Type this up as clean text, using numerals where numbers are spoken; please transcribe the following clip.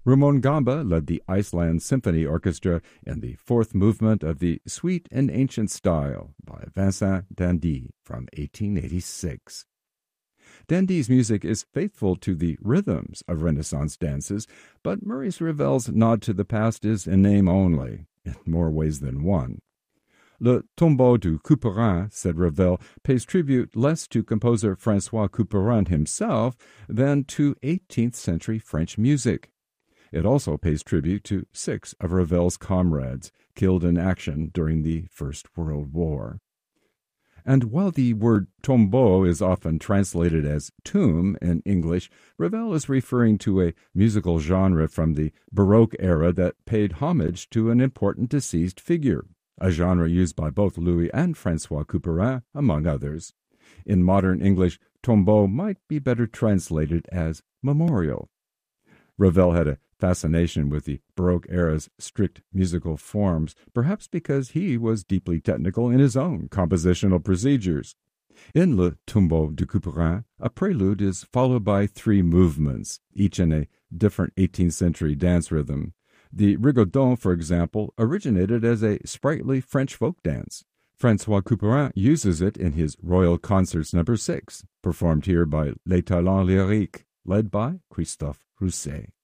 Ramon Gamba led the Iceland Symphony Orchestra in the fourth movement of the Suite in Ancient Style by Vincent d'Indy from 1886. D'Indy's music is faithful to the rhythms of Renaissance dances, but Maurice Ravel's nod to the past is in name only, in more ways than one. Le Tombeau du Couperin, said Ravel, pays tribute less to composer François Couperin himself than to 18th-century French music. It also pays tribute to 6 of Ravel's comrades killed in action during the First World War. And while the word tombeau is often translated as tomb in English, Ravel is referring to a musical genre from the Baroque era that paid homage to an important deceased figure, a genre used by both Louis and François Couperin, among others. In modern English, tombeau might be better translated as memorial. Ravel had a fascination with the Baroque era's strict musical forms, perhaps because he was deeply technical in his own compositional procedures. In Le Tombeau du Couperin, a prelude is followed by 3 movements, each in a different 18th century dance rhythm. The rigodon, for example, originated as a sprightly French folk dance. François Couperin uses it in his Royal Concerts No. 6, performed here by Les Talents Lyriques, led by Christophe Rousset.